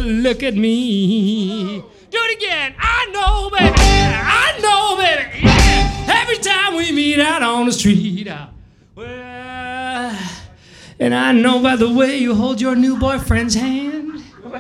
look at me. Do it again. I know, baby. I know, baby. Yeah. Every time we meet out on the street. Well, and I know by the way you hold your new boyfriend's hand.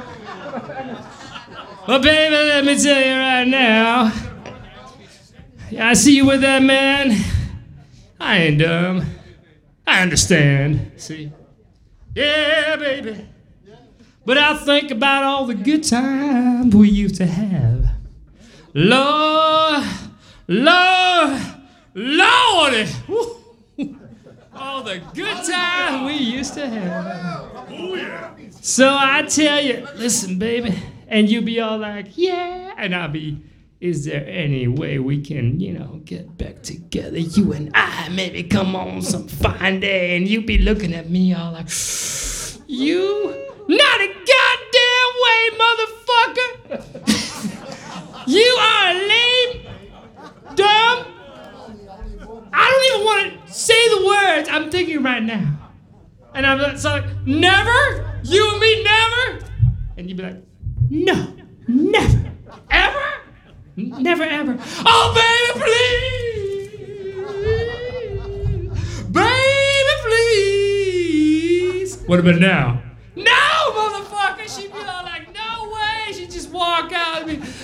Well, baby, let me tell you right now. I see you with that man. I ain't dumb. I understand. See? Yeah, baby. But I think about all the good times we used to have. Lord, Lord, Lordy. Woo. All the good times we used to have. So I tell you, listen, baby, and you be all like, yeah, and I'll be, is there any way we can, get back together, you and I, maybe come on some fine day, and you be looking at me all like, you, not a goddamn way, motherfucker. You are lame, dumb. I don't even want to say the words I'm thinking right now. And I'm like, never? You and me never? And you'd be like, no, never, ever? Never, ever. Oh, baby, please. Baby, please. What about now?